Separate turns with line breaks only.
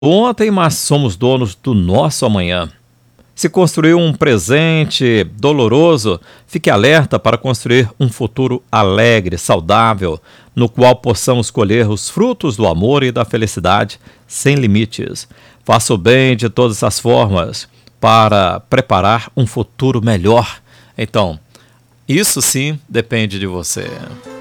ontem, mas somos donos do nosso amanhã. Se construiu um presente doloroso, fique alerta para construir um futuro alegre, saudável, no qual possamos colher os frutos do amor e da felicidade sem limites. Faça o bem de todas as formas para preparar um futuro melhor. Então, isso sim depende de você.